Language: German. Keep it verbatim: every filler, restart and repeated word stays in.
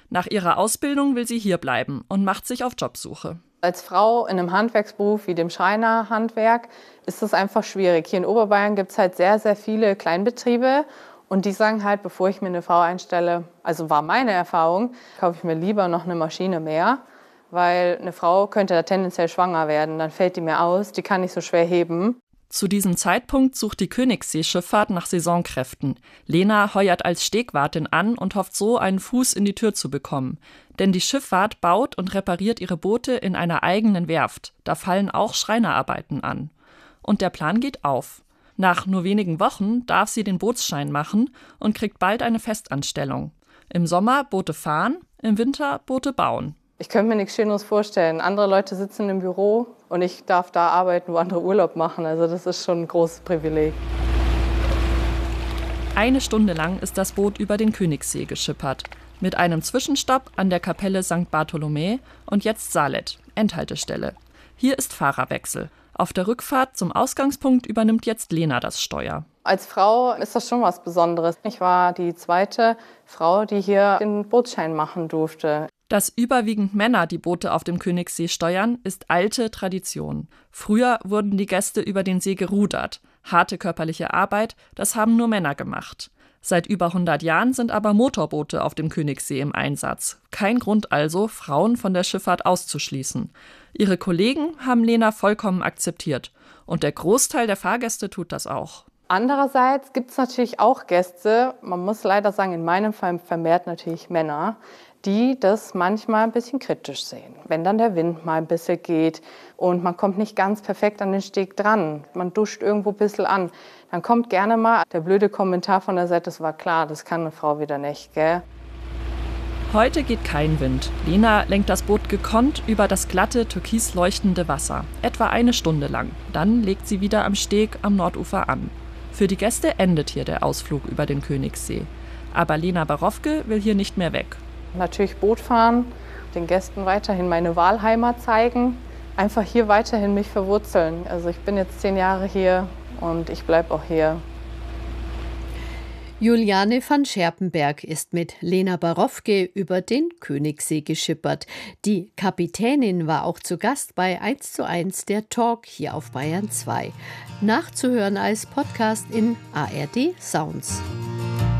Nach ihrer Ausbildung will sie hierbleiben und macht sich auf Jobsuche. Als Frau in einem Handwerksberuf wie dem Schreinerhandwerk ist es einfach schwierig. Hier in Oberbayern gibt es halt sehr, sehr viele Kleinbetriebe. Und die sagen halt, bevor ich mir eine Frau einstelle, also war meine Erfahrung, kaufe ich mir lieber noch eine Maschine mehr. Weil eine Frau könnte da tendenziell schwanger werden, dann fällt die mir aus, die kann nicht so schwer heben. Zu diesem Zeitpunkt sucht die Königssee-Schifffahrt nach Saisonkräften. Lena heuert als Stegwartin an und hofft so, einen Fuß in die Tür zu bekommen. Denn die Schifffahrt baut und repariert ihre Boote in einer eigenen Werft. Da fallen auch Schreinerarbeiten an. Und der Plan geht auf. Nach nur wenigen Wochen darf sie den Bootsschein machen und kriegt bald eine Festanstellung. Im Sommer Boote fahren, im Winter Boote bauen. Ich könnte mir nichts Schöneres vorstellen. Andere Leute sitzen im Büro und ich darf da arbeiten, wo andere Urlaub machen. Also das ist schon ein großes Privileg. Eine Stunde lang ist das Boot über den Königssee geschippert. Mit einem Zwischenstopp an der Kapelle Sankt Bartholomä und jetzt Salet, Endhaltestelle. Hier ist Fahrerwechsel. Auf der Rückfahrt zum Ausgangspunkt übernimmt jetzt Lena das Steuer. Als Frau ist das schon was Besonderes. Ich war die zweite Frau, die hier den Bootsschein machen durfte. Dass überwiegend Männer die Boote auf dem Königssee steuern, ist alte Tradition. Früher wurden die Gäste über den See gerudert. Harte körperliche Arbeit, das haben nur Männer gemacht. Seit über hundert Jahren sind aber Motorboote auf dem Königssee im Einsatz. Kein Grund also, Frauen von der Schifffahrt auszuschließen. Ihre Kollegen haben Lena vollkommen akzeptiert. Und der Großteil der Fahrgäste tut das auch. Andererseits gibt es natürlich auch Gäste, man muss leider sagen, in meinem Fall vermehrt natürlich Männer, die das manchmal ein bisschen kritisch sehen. Wenn dann der Wind mal ein bisschen geht und man kommt nicht ganz perfekt an den Steg dran, man duscht irgendwo ein bisschen an, dann kommt gerne mal der blöde Kommentar von der Seite, das war klar, das kann eine Frau wieder nicht, gell? Heute geht kein Wind. Lena lenkt das Boot gekonnt über das glatte, türkis leuchtende Wasser, etwa eine Stunde lang. Dann legt sie wieder am Steg am Nordufer an. Für die Gäste endet hier der Ausflug über den Königssee. Aber Lena Barowke will hier nicht mehr weg. Natürlich Boot fahren, den Gästen weiterhin meine Wahlheimat zeigen, einfach hier weiterhin mich verwurzeln. Also ich bin jetzt zehn Jahre hier und ich bleibe auch hier. Juliane van Scherpenberg ist mit Lena Barowke über den Königssee geschippert. Die Kapitänin war auch zu Gast bei eins zu eins der Talk hier auf Bayern zwei. Nachzuhören als Podcast in A R D Sounds.